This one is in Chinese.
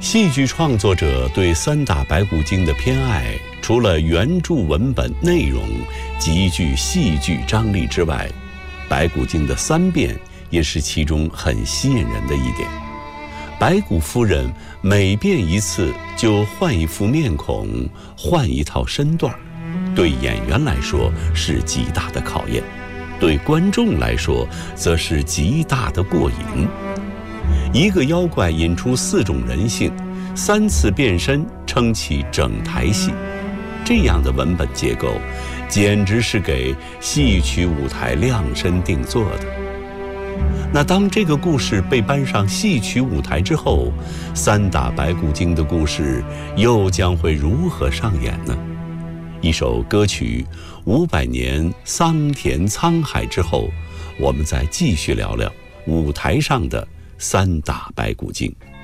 戏剧创作者对三打白骨精的偏爱，除了原著文本内容极具戏剧张力之外，白骨精的三变也是其中很吸引人的一点。白骨夫人每变一次就换一副面孔，换一套身段，对演员来说是极大的考验，对观众来说则是极大的过瘾。一个妖怪引出4种人性，3次变身撑起整台戏，这样的文本结构简直是给戏曲舞台量身定做的。那当这个故事被搬上戏曲舞台之后，三打白骨精的故事又将会如何上演呢？一首歌曲500年桑田沧海之后，我们再继续聊聊舞台上的三打白骨精。